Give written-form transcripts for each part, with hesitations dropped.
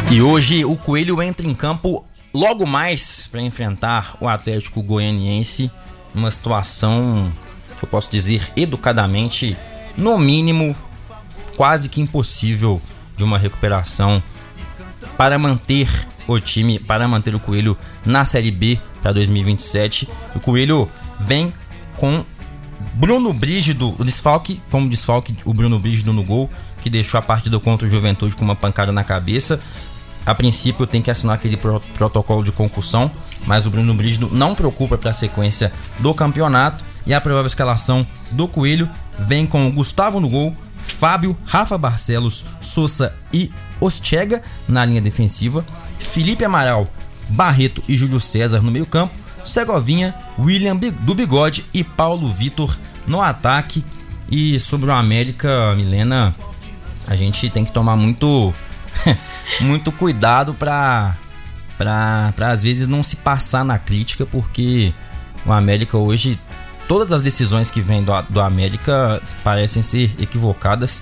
E hoje o Coelho entra em campo logo mais para enfrentar o Atlético Goianiense, numa situação que eu posso dizer educadamente, no mínimo, quase que impossível de uma recuperação para manter o time, para manter o Coelho na Série B para 2027. O Coelho vem com Bruno Brígido, como desfalque o Bruno Brígido no gol, que deixou a partida contra o Juventude com uma pancada na cabeça. A princípio tem que assinar aquele protocolo de concussão, mas o Bruno Brígido não preocupa para a sequência do campeonato. E a provável escalação do Coelho vem com Gustavo no gol, Fábio, Rafa Barcelos, Sousa e Ostega na linha defensiva, Felipe Amaral, Barreto e Júlio César no meio campo, Segovinha, William do Bigode e Paulo Vitor no ataque. E sobre o América, Milena, a gente tem que tomar muito cuidado para às vezes não se passar na crítica, porque o América hoje, todas as decisões que vêm do América parecem ser equivocadas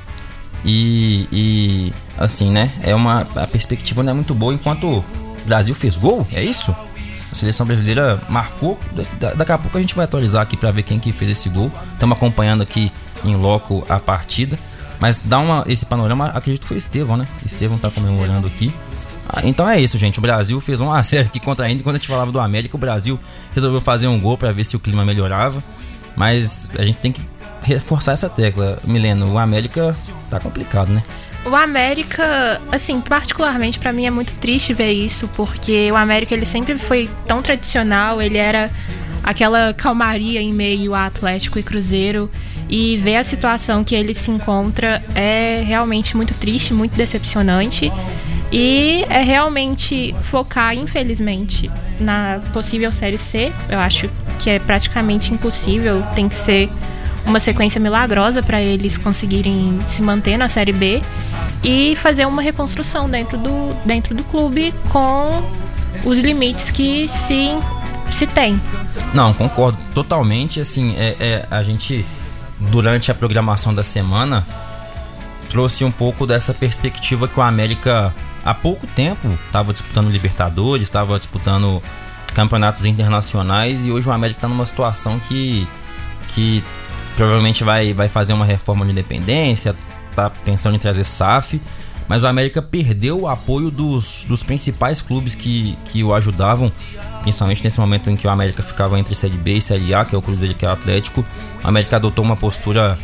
e assim, né, a perspectiva não é muito boa enquanto o Brasil fez gol, é isso? A seleção brasileira marcou, daqui a pouco a gente vai atualizar aqui para ver quem que fez esse gol. Estamos acompanhando aqui em loco a partida, mas esse panorama, acredito que foi o Estevão, né? Estevão tá comemorando aqui. Então é isso, gente. O Brasil fez 1-0 aqui contra a Índia. Quando a gente falava do América, o Brasil resolveu fazer um gol para ver se o clima melhorava. Mas a gente tem que reforçar essa tecla. Milena, o América tá complicado, né? O América, assim, particularmente pra mim é muito triste ver isso, porque o América ele sempre foi tão tradicional, ele era aquela calmaria em meio a Atlético e Cruzeiro, e ver a situação que ele se encontra é realmente muito triste, muito decepcionante, e é realmente focar, infelizmente, na possível Série C. Eu acho que é praticamente impossível, tem que ser uma sequência milagrosa para eles conseguirem se manter na Série B e fazer uma reconstrução dentro do clube com os limites que se tem. Não, concordo totalmente. Assim, a gente, durante a programação da semana, trouxe um pouco dessa perspectiva que o América há pouco tempo estava disputando Libertadores, estava disputando campeonatos internacionais, e hoje o América está numa situação que provavelmente vai fazer uma reforma de independência, tá pensando em trazer SAF, mas o América perdeu o apoio dos principais clubes que o ajudavam, principalmente nesse momento em que o América ficava entre Série B e Série A, que é o clube dele, que é o Atlético. O América adotou uma postura,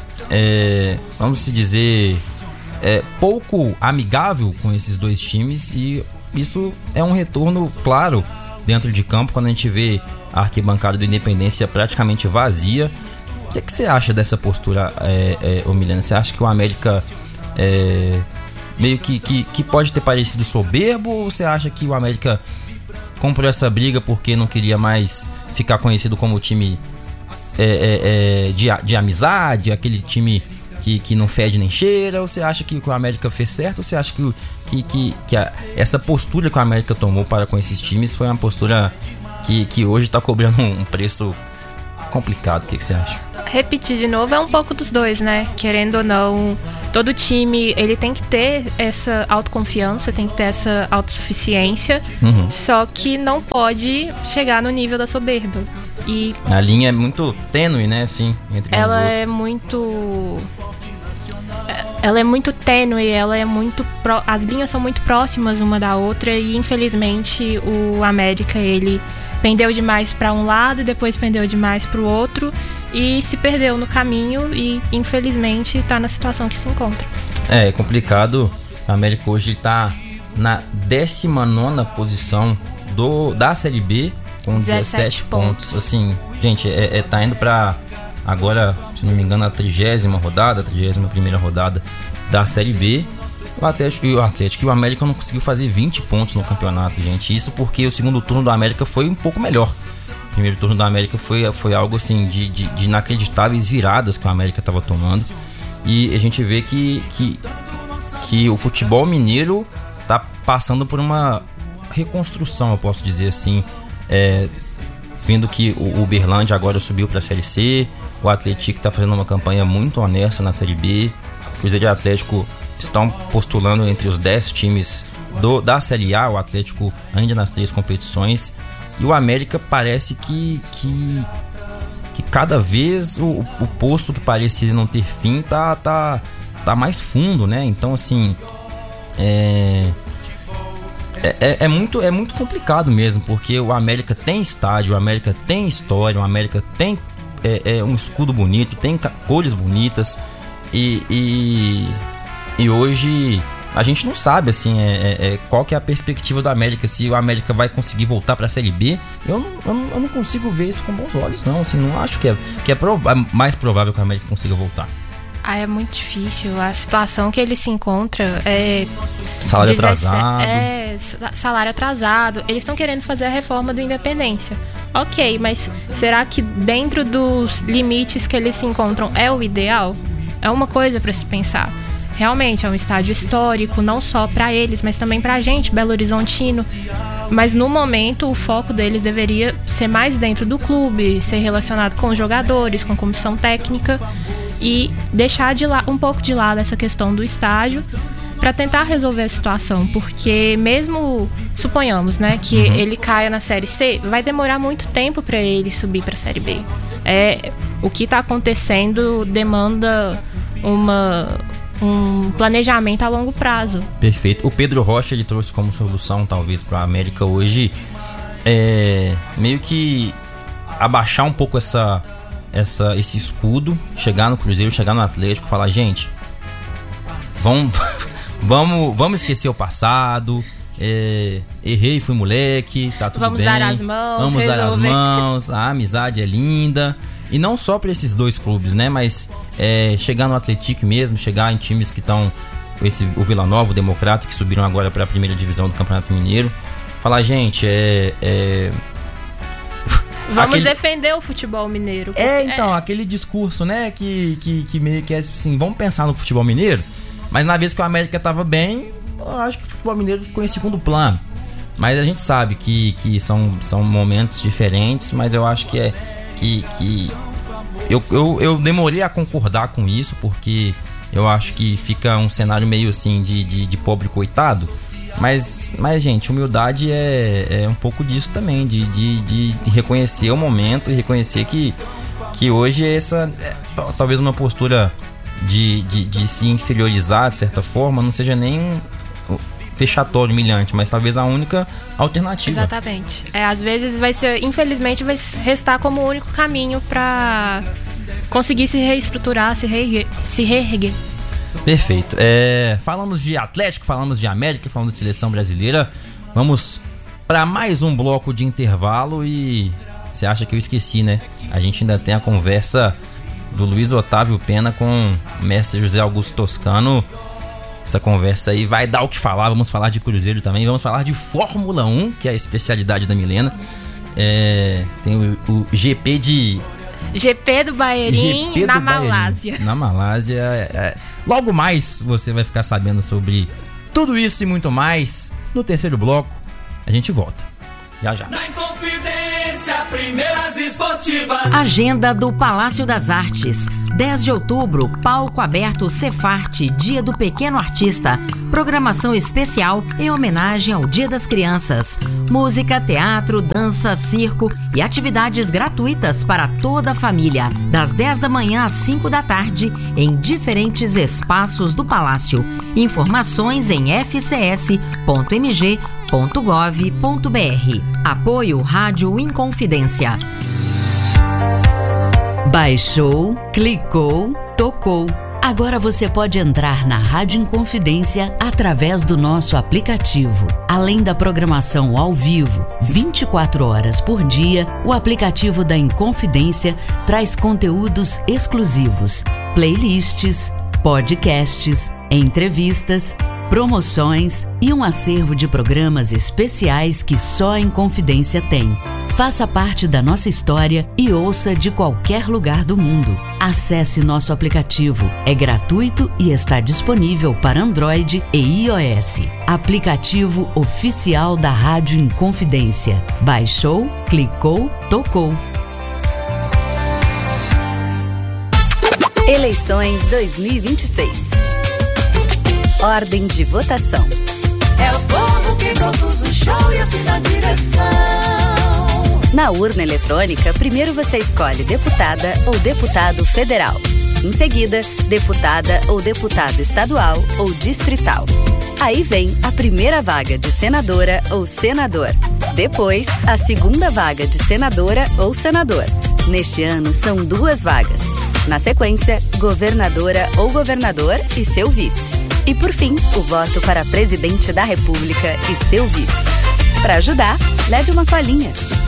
vamos se dizer, pouco amigável com esses dois times, e isso é um retorno claro dentro de campo, quando a gente vê a arquibancada do Independência praticamente vazia. O que você acha dessa postura, Milena? Você acha que o América meio que pode ter parecido soberbo, ou você acha que o América comprou essa briga porque não queria mais ficar conhecido como o time de amizade, aquele time que não fede nem cheira? Ou você acha que o América fez certo, ou você acha que essa postura que o América tomou para com esses times foi uma postura que hoje está cobrando um preço complicado? O que você acha? Repetir de novo, é um pouco dos dois, né? Querendo ou não, todo time ele tem que ter essa autoconfiança, tem que ter essa autossuficiência, só que não pode chegar no nível da soberba. E a linha é muito tênue, né? Assim, entre ela é muito tênue, as linhas são muito próximas uma da outra, e infelizmente o América ele pendeu demais para um lado e depois pendeu demais para o outro e se perdeu no caminho, e infelizmente está na situação que se encontra. É complicado. O América hoje está na 19ª posição da Série B com 17 pontos. Assim, gente, tá indo para agora, se não me engano, a 31ª rodada da Série B. O Atlético e o América não conseguiu fazer 20 pontos no campeonato, gente. Isso porque o segundo turno do América foi um pouco melhor. O primeiro turno do América foi algo assim de inacreditáveis viradas que o América estava tomando. E a gente vê que o futebol mineiro está passando por uma reconstrução, eu posso dizer assim. Vendo que o Uberlândia agora subiu para a Série C, o Atlético está fazendo uma campanha muito honesta na Série B, o Cruzeiro e o Atlético estão postulando entre os 10 times da Série A, o Atlético ainda nas 3 competições, e o América parece que cada vez o poço que parecia não ter fim tá mais fundo, né? Então, assim, é muito complicado mesmo, porque o América tem estádio, o América tem história, o América tem um escudo bonito, tem cores bonitas, e hoje a gente não sabe, assim, qual que é a perspectiva do América, se o América vai conseguir voltar para a Série B. Eu não consigo ver isso com bons olhos, não. Assim, não acho que é mais provável que o América consiga voltar. É muito difícil. A situação que ele se encontra é... Salário atrasado. Salário atrasado. Eles estão querendo fazer a reforma do Independência. Ok, mas será que dentro dos limites que eles se encontram é o ideal? É uma coisa para se pensar. Realmente é um estádio histórico, não só para eles, mas também para a gente, Belo Horizontino. Mas no momento o foco deles deveria ser mais dentro do clube, ser relacionado com os jogadores, com a comissão técnica, e deixar um pouco de lado essa questão do estádio para tentar resolver a situação, porque mesmo, suponhamos, né, que ele caia na Série C, vai demorar muito tempo para ele subir para a Série B. O que está acontecendo demanda um planejamento a longo prazo. Perfeito. O Pedro Rocha, ele trouxe como solução, talvez, para a América hoje, meio que abaixar um pouco esse escudo, chegar no Cruzeiro, chegar no Atlético, falar, gente, vamos esquecer o passado, errei, fui moleque, tá tudo vamos bem. Dar as mãos, vamos dar as mãos, a amizade é linda. E não só para esses 2 clubes, né? Mas chegar no Atlético mesmo, chegar em times que estão, o Vila Nova, o Democrata, que subiram agora para a primeira divisão do Campeonato Mineiro. Falar, gente, vamos defender o futebol mineiro. Então, aquele discurso, né? Que meio que é assim, vamos pensar no futebol mineiro, mas na vez que o América tava bem, eu acho que o futebol mineiro ficou em segundo plano. Mas a gente sabe que são momentos diferentes, mas eu acho que eu demorei a concordar com isso, porque eu acho que fica um cenário meio assim de pobre coitado. Mas gente, humildade é um pouco disso também, de reconhecer o momento e reconhecer que hoje essa talvez uma postura de se inferiorizar de certa forma não seja nem fechatório, humilhante, mas talvez a única alternativa. Exatamente. Às vezes infelizmente vai restar como o único caminho para conseguir se reestruturar, se reerguer. Perfeito. Falamos de Atlético, falamos de América, falamos de seleção brasileira. Vamos para mais um bloco de intervalo e você acha que eu esqueci, né? A gente ainda tem a conversa do Luiz Otávio Pena com o mestre José Augusto Toscano. Essa conversa aí vai dar o que falar. Vamos falar de Cruzeiro também. Vamos falar de Fórmula 1, que é a especialidade da Milena. Tem o GP do Bahrein na Malásia. Na Malásia. Logo mais você vai ficar sabendo sobre tudo isso e muito mais. No terceiro bloco, a gente volta. Já. Na Inconfidência, primeiras esportivas. Agenda do Palácio das Artes. 10 de outubro, palco aberto Cefarte, Dia do Pequeno Artista. Programação especial em homenagem ao Dia das Crianças. Música, teatro, dança, circo e atividades gratuitas para toda a família. Das 10 da manhã às 5 da tarde, em diferentes espaços do Palácio. Informações em fcs.mg.gov.br. Apoio Rádio Inconfidência. Baixou, clicou, tocou. Agora você pode entrar na Rádio Inconfidência através do nosso aplicativo. Além da programação ao vivo, 24 horas por dia, o aplicativo da Inconfidência traz conteúdos exclusivos, playlists, podcasts, entrevistas, promoções e um acervo de programas especiais que só a Inconfidência tem. Faça parte da nossa história e ouça de qualquer lugar do mundo. Acesse nosso aplicativo. É gratuito e está disponível para Android e iOS. Aplicativo oficial da Rádio Inconfidência. Baixou, clicou, tocou. Eleições 2026. Ordem de votação. É o povo que produz o show e assina a direção. Na urna eletrônica, primeiro você escolhe deputada ou deputado federal. Em seguida, deputada ou deputado estadual ou distrital. Aí vem a primeira vaga de senadora ou senador. Depois, a segunda vaga de senadora ou senador. Neste ano, são 2 vagas. Na sequência, governadora ou governador e seu vice. E por fim, o voto para presidente da República e seu vice. Para ajudar, leve uma colinha.